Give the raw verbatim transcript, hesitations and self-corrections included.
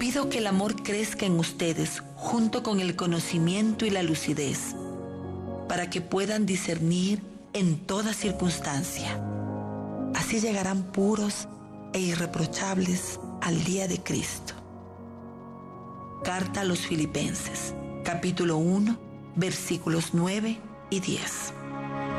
pido que el amor crezca en ustedes junto con el conocimiento y la lucidez, para que puedan discernir en toda circunstancia. Así llegarán puros e irreprochables al día de Cristo. Carta a los Filipenses, capítulo uno, versículos nueve y diez.